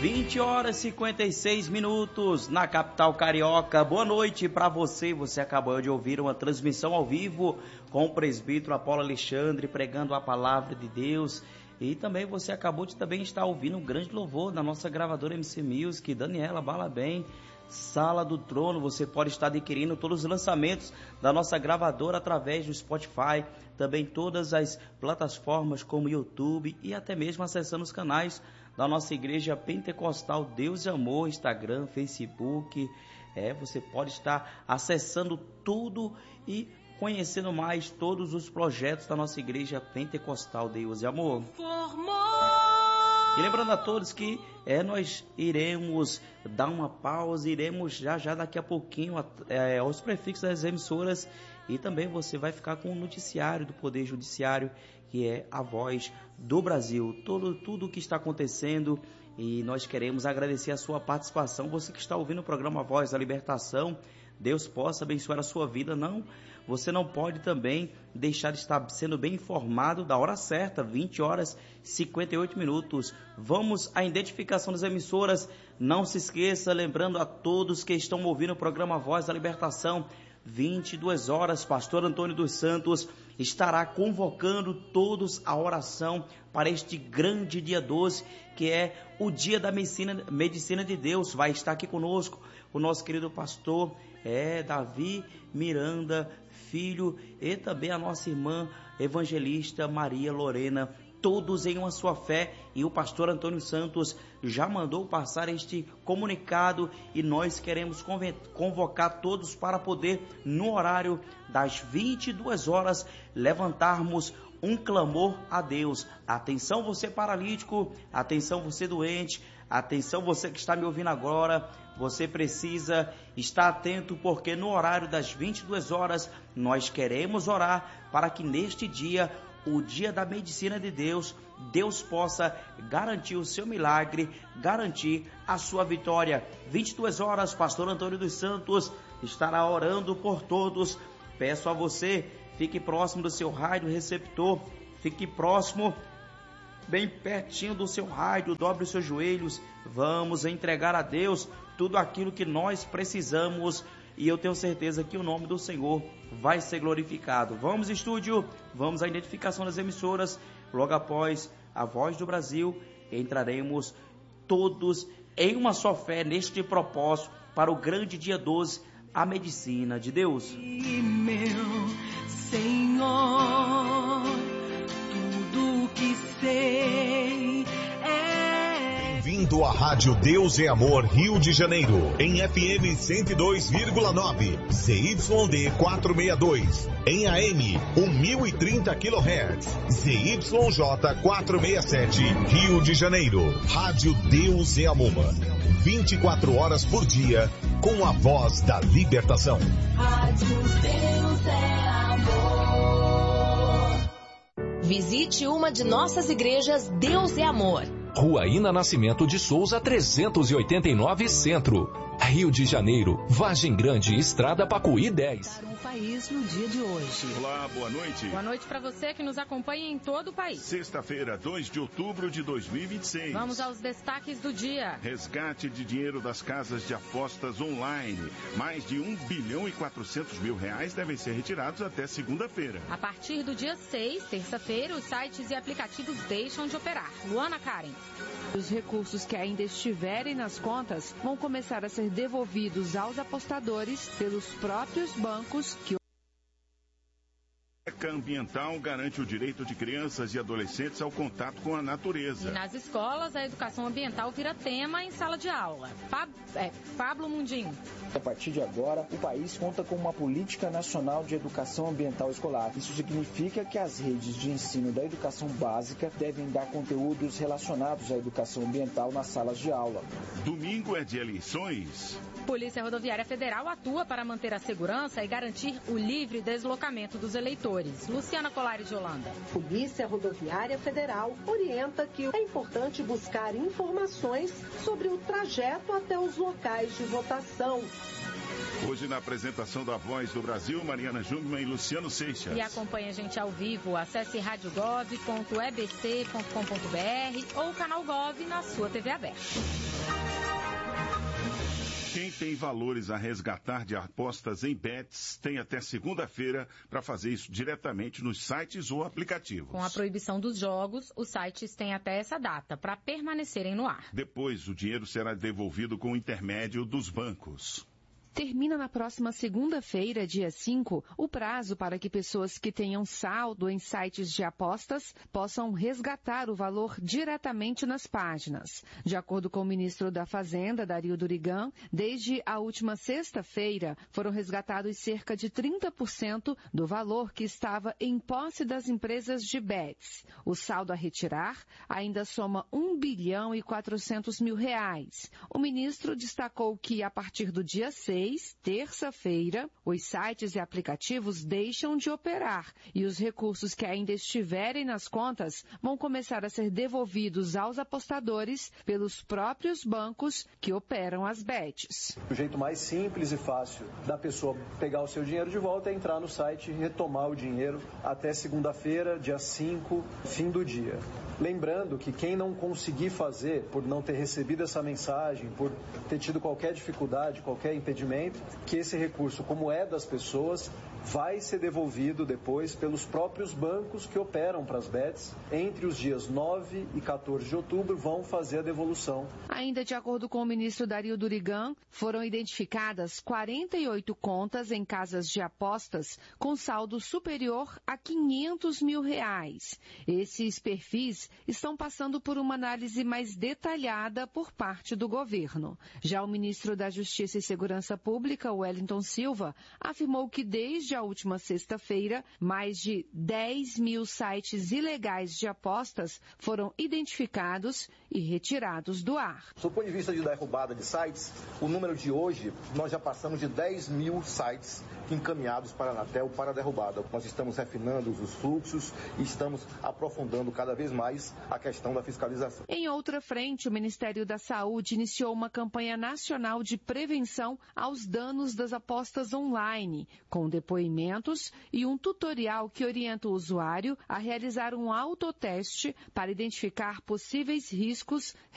20 horas e 56 minutos na capital carioca. Boa noite para você. Você acabou de ouvir uma transmissão ao vivo com o presbítero Apolo Alexandre pregando a palavra de Deus. E também você acabou de também estar ouvindo um grande louvor da nossa gravadora MC Music, Daniela Balabem, Sala do Trono. Você pode estar adquirindo todos os lançamentos da nossa gravadora através do Spotify, também todas as plataformas como YouTube e até mesmo acessando os canais da nossa Igreja Pentecostal Deus e Amor, Instagram, Facebook. Você pode estar acessando tudo e conhecendo mais todos os projetos da nossa Igreja Pentecostal Deus e Amor. E lembrando a todos que nós iremos dar uma pausa, iremos já daqui a pouquinho aos prefixos das emissoras, e também você vai ficar com o noticiário do Poder Judiciário, que é a voz do Brasil, tudo o que está acontecendo, e nós queremos agradecer a sua participação. Você que está ouvindo o programa Voz da Libertação, Deus possa abençoar a sua vida. Você não pode também deixar de estar sendo bem informado da hora certa, 20 horas e 58 minutos. Vamos à identificação das emissoras. Não se esqueça, lembrando a todos que estão ouvindo o programa Voz da Libertação, 22 horas, pastor Antônio dos Santos estará convocando todos à oração para este grande dia 12, que é o dia da medicina de Deus. Vai estar aqui conosco o nosso querido pastor Davi Miranda Filho, e também a nossa irmã evangelista Maria Lorena, todos em uma só fé. E o pastor Antônio Santos já mandou passar este comunicado, e nós queremos convocar todos para poder, no horário das 22 horas, levantarmos um clamor a Deus. Atenção você paralítico, atenção você doente, atenção você que está me ouvindo agora, você precisa estar atento, porque no horário das 22 horas nós queremos orar para que neste dia, o dia da medicina de Deus, Deus possa garantir o seu milagre, garantir a sua vitória. 22 horas, pastor Antônio dos Santos estará orando por todos. Peço a você, fique próximo do seu rádio receptor, fique próximo, bem pertinho do seu rádio, dobre os seus joelhos. Vamos entregar a Deus tudo aquilo que nós precisamos, e eu tenho certeza que o nome do Senhor vai ser glorificado. Vamos, estúdio, vamos à identificação das emissoras. Logo após a Voz do Brasil, entraremos todos em uma só fé neste propósito para o grande dia 12, a medicina de Deus. Meu Senhor, tudo que sei Bem-vindo à Rádio Deus é Amor Rio de Janeiro, em FM 102,9, ZYD 462, em AM 1030 kHz, ZYJ 467, Rio de Janeiro. Rádio Deus é Amor, 24 horas por dia, com a voz da libertação. Rádio Deus é Amor. Visite uma de nossas igrejas Deus é Amor. Rua Ina Nascimento de Souza 389 Centro, Rio de Janeiro, Vargem Grande, Estrada Pacuí 10. Para o país no dia de hoje. Olá, boa noite. Boa noite para você que nos acompanha em todo o país. Sexta-feira, 2 de outubro de 2026. Vamos aos destaques do dia. Resgate de dinheiro das casas de apostas online. Mais de 1 bilhão e 400 mil reais devem ser retirados até segunda-feira. A partir do dia 6, terça-feira, os sites e aplicativos deixam de operar. Luana Karen. Os recursos que ainda estiverem nas contas vão começar a ser devolvidos aos apostadores pelos próprios bancos que... A ECA Ambiental garante o direito de crianças e adolescentes ao contato com a natureza. E nas escolas, a educação ambiental vira tema em sala de aula. Pablo Mundinho. A partir de agora, o país conta com uma política nacional de educação ambiental escolar. Isso significa que as redes de ensino da educação básica devem dar conteúdos relacionados à educação ambiental nas salas de aula. Domingo é de eleições. Polícia Rodoviária Federal atua para manter a segurança e garantir o livre deslocamento dos eleitores. Luciana Colari de Holanda. Polícia Rodoviária Federal orienta que é importante buscar informações sobre o trajeto até os locais de votação. Hoje na apresentação da Voz do Brasil, Mariana Jungmann e Luciano Seixas. E acompanha a gente ao vivo. Acesse radiogov.ebc.com.br ou o canal Gov na sua TV aberta. Quem tem valores a resgatar de apostas em bets tem até segunda-feira para fazer isso diretamente nos sites ou aplicativos. Com a proibição dos jogos, os sites têm até essa data para permanecerem no ar. Depois, o dinheiro será devolvido com o intermédio dos bancos. Termina na próxima segunda-feira, dia 5, o prazo para que pessoas que tenham saldo em sites de apostas possam resgatar o valor diretamente nas páginas. De acordo com o ministro da Fazenda, Dario Durigan, desde a última sexta-feira foram resgatados cerca de 30% do valor que estava em posse das empresas de bets. O saldo a retirar ainda soma R$1 bilhão e 400 mil. O ministro destacou que, a partir do dia 6, terça-feira, os sites e aplicativos deixam de operar e os recursos que ainda estiverem nas contas vão começar a ser devolvidos aos apostadores pelos próprios bancos que operam as bets. O jeito mais simples e fácil da pessoa pegar o seu dinheiro de volta é entrar no site e retomar o dinheiro até segunda-feira, dia 5, fim do dia. Lembrando que quem não conseguir fazer, por não ter recebido essa mensagem, por ter tido qualquer dificuldade, qualquer impedimento, que esse recurso, como é das pessoas, vai ser devolvido depois pelos próprios bancos que operam para as bets. Entre os dias 9 e 14 de outubro vão fazer a devolução. Ainda de acordo com o ministro Dario Durigan, foram identificadas 48 contas em casas de apostas com saldo superior a R$500 mil. Esses perfis estão passando por uma análise mais detalhada por parte do governo. Já o ministro da Justiça e Segurança Pública, Wellington Silva, afirmou que desde a última sexta-feira, mais de 10 mil sites ilegais de apostas foram identificados e retirados do ar. Do ponto de vista de derrubada de sites, o número de hoje, nós já passamos de 10 mil sites encaminhados para a Anatel para a derrubada. Nós estamos refinando os fluxos e estamos aprofundando cada vez mais a questão da fiscalização. Em outra frente, o Ministério da Saúde iniciou uma campanha nacional de prevenção aos danos das apostas online, com depoimentos e um tutorial que orienta o usuário a realizar um autoteste para identificar possíveis riscos